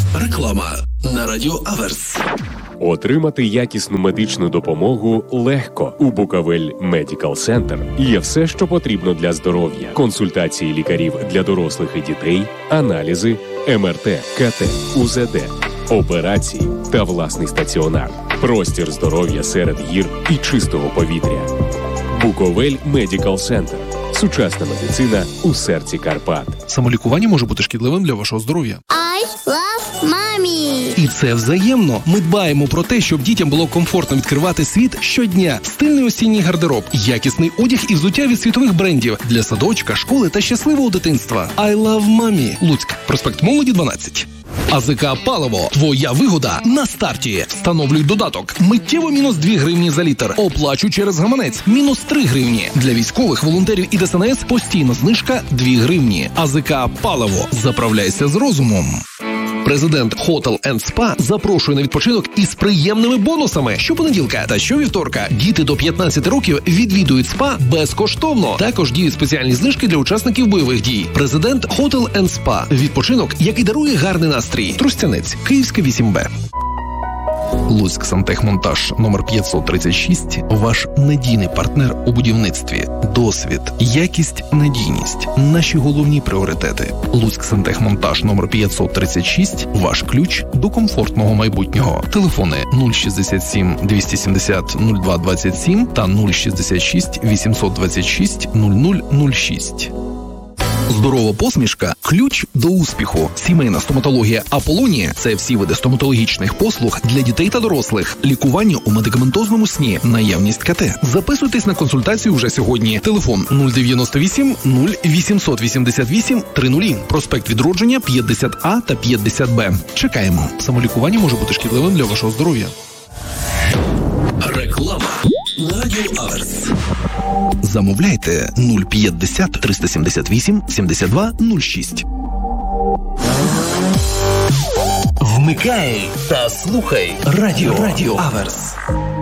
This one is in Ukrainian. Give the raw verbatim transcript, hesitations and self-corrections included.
Реклама на Радіо Аверс. Отримати якісну медичну допомогу легко. У Буковель Медикал Центр є все, що потрібно для здоров'я. Консультації лікарів для дорослих і дітей, аналізи, ем ер те, ка те, у зет де, операції та власний стаціонар. Простір здоров'я серед гір і чистого повітря. Буковель Медикал Центр. Сучасна медицина у серці Карпат. Самолікування може бути шкідливим для вашого здоров'я. I love mommy. І це взаємно. Ми дбаємо про те, щоб дітям було комфортно відкривати світ щодня. Стильний осінній гардероб, якісний одяг і взуття від світових брендів для садочка, школи та щасливого дитинства. I love mommy. Луцьк. Проспект Молоді, дванадцять. АЗК «Паливо». Твоя вигода на старті. Встановлюй додаток. Миттєво мінус дві гривні за літр. Оплачу через гаманець. Мінус три гривні. Для військових, волонтерів і де ес ен ес постійна знижка дві гривні. АЗК «Паливо». Заправляйся з розумом. Президент Hotel енд Spa запрошує на відпочинок із приємними бонусами. Щопонеділка та щовівторка діти до п'ятнадцяти років відвідують спа безкоштовно. Також діють спеціальні знижки для учасників бойових дій. Президент Hotel енд Spa. Відпочинок, який дарує гарний настрій. Тростянець, Київська, вісім бе. Луцьк Сантехмонтаж номер п'ятсот тридцять шість. Ваш надійний партнер у будівництві. Досвід, якість, надійність. Наші головні пріоритети. Луцьк Сантехмонтаж номер п'ятсот тридцять шість. Ваш ключ до комфортного майбутнього. Телефони нуль шістдесят сім двісті сімдесят нуль два двадцять сім та нуль шістдесят шість вісімсот двадцять шість нуль нуль нуль шість. Здорова посмішка – ключ до успіху. Сімейна стоматологія «Аполлонія» – це всі види стоматологічних послуг для дітей та дорослих. Лікування у медикаментозному сні, наявність ка те. Записуйтесь на консультацію вже сьогодні. Телефон нуль дев'яносто вісім нуль вісімсот вісімдесят вісім тридцять. Проспект Відродження п'ятдесят А та п'ятдесят Б. Чекаємо. Самолікування може бути шкідливим для вашого здоров'я. Реклама на Радіо Аверс. Замовляйте нуль п'ятдесят триста сімдесят вісім сімдесят два нуль шість. Вмикай та слухай Радіо Радіо Аверс.